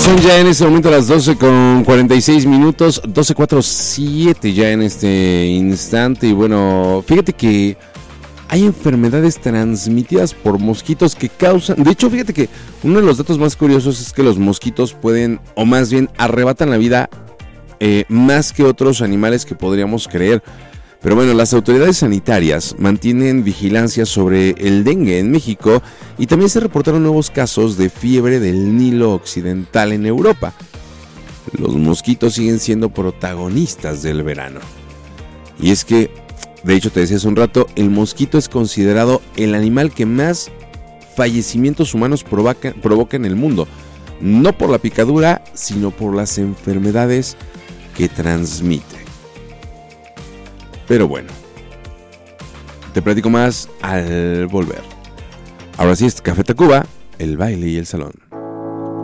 Son ya en este momento las 12:46, 12:47 ya en este instante. Y bueno, fíjate que hay enfermedades transmitidas por mosquitos que causan... De hecho, fíjate que uno de los datos más curiosos es que los mosquitos pueden, o más bien arrebatan la vida más que otros animales que podríamos creer. Pero bueno, las autoridades sanitarias mantienen vigilancia sobre el dengue en México y también se reportaron nuevos casos de fiebre del Nilo Occidental en Europa. Los mosquitos siguen siendo protagonistas del verano. Y es que, de hecho te decía hace un rato, el mosquito es considerado el animal que más fallecimientos humanos provoca en el mundo. No por la picadura, sino por las enfermedades que transmite. Pero bueno, te platico más al volver. Ahora sí es Café Tacuba, el baile y el salón.